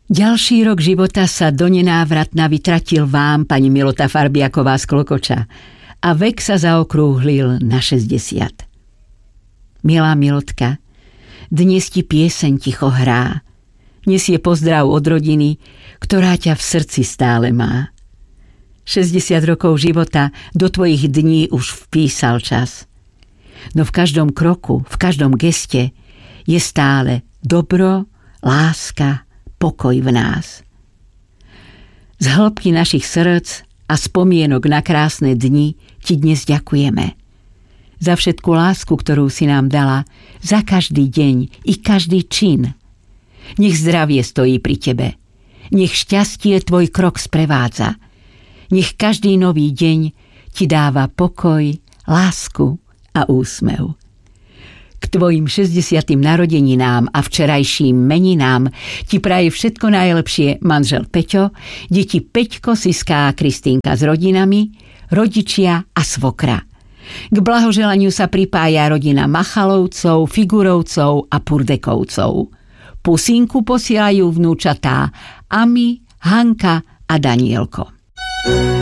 Ďalší rok života sa do nenávratna vytratil vám, pani Milota Farbiaková z Klokoča, a vek sa zaokrúhlil na 60. Milá Milotka, dnes ti pieseň ticho hrá. Nesie pozdrav od rodiny, ktorá ťa v srdci stále má. 60 rokov života do tvojich dní už vpísal čas. No v každom kroku, v každom geste je stále dobro, láska, pokoj v nás. Z hĺbky našich srdc a spomienok na krásne dni ti dnes ďakujeme. Za všetku lásku, ktorú si nám dala, za každý deň i každý čin. Nech zdravie stojí pri tebe. Nech šťastie tvoj krok sprevádza. Nech každý nový deň ti dáva pokoj, lásku a úsmev. K tvojim 60. narodeninám a včerajším meninám ti praje všetko najlepšie manžel Peťo, deti Peťko, Siská a Kristínka s rodinami, rodičia a svokra. K blahoželaniu sa pripája rodina Machalovcov, Figurovcov a Purdekovcov. Pusinku posielajú vnúčatá Ami, Hanka a Danielko.